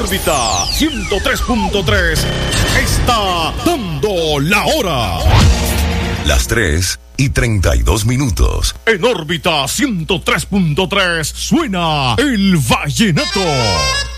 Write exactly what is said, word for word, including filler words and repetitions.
órbita ciento tres punto tres está dando la hora. Las tres y treinta y dos minutos. En órbita ciento tres punto tres suena el vallenato.